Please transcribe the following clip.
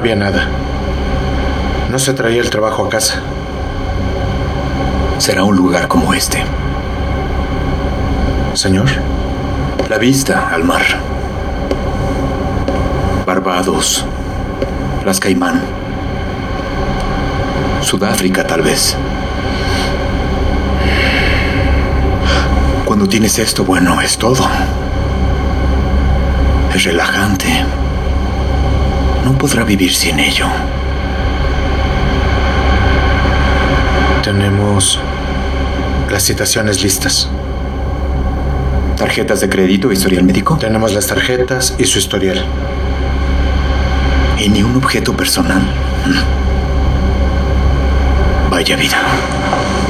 había nada. No se traía el trabajo a casa. Será un lugar como este. Señor, La vista al mar. Barbados. Las Caimán. Sudáfrica, tal vez. Cuando tienes esto, bueno, es todo. Es relajante. No podrá vivir sin ello. tenemos las citaciones listas. ¿Tarjetas de crédito, historial médico? Tenemos las tarjetas y su historial. Y ni un objeto personal. Vaya vida.